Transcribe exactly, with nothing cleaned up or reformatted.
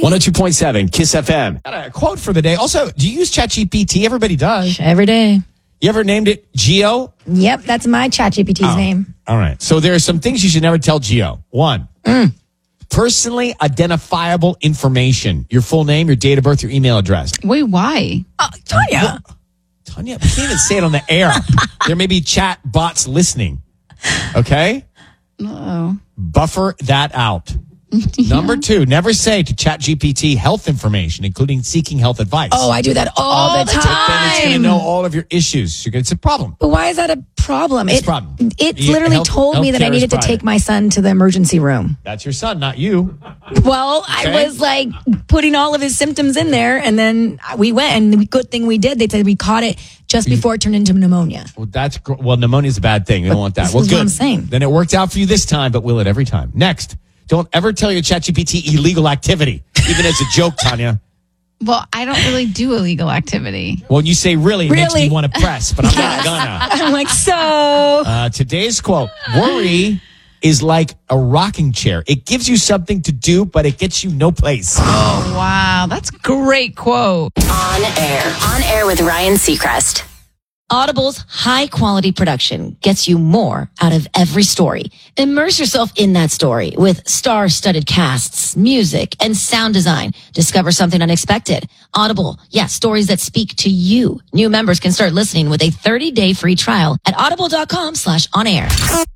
one oh two point seven Kiss F M. Got a quote for the day. Also, do you use ChatGPT? Everybody does. Every day. You ever named it Geo? Yep, that's my ChatGPT's Oh, name. All right. So there are some things you should never tell Geo. One, Mm. personally identifiable information. Your full name, your date of birth, your email address. Wait, why? Oh, Tanya. Tanya, we can't even say it on the air. There may be chat bots listening. Okay? Uh-oh. Buffer that out. Number two, never say to ChatGPT health information, including seeking health advice. Oh, I do that all, All the the time. time. Then it's going to know all of your issues. You're gonna, it's a problem. But why is that a problem? It's it, a problem. It Yeah, literally health- told me that I healthcare is needed to private. take my son to the emergency room. That's your son, not you. Well, Okay. I was like putting all of his symptoms in there, and then we went, and the good thing we did, they said we caught it just before it turned into pneumonia. Well, that's gr- well, pneumonia is a bad thing. We don't want that. this Well, is good. what I'm saying. Then it worked out for you this time, but will it every time? Next, don't ever tell your ChatGPT illegal activity, even as a joke, Tanya. Well, I don't really do illegal activity. Well, when you say really, it makes Really? me want to press, but I'm not gonna. I'm like, so. Uh, today's quote, worry is like a rocking chair. It gives you something to do, but it gets you no place. Oh, wow. That's a great quote. On air. On air with Ryan Seacrest. Audible's high-quality production gets you more out of every story. Immerse yourself in that story with star-studded casts, music, and sound design. Discover something unexpected. Audible, yeah, stories that speak to you. New members can start listening with a thirty-day free trial at audible.com slash on air.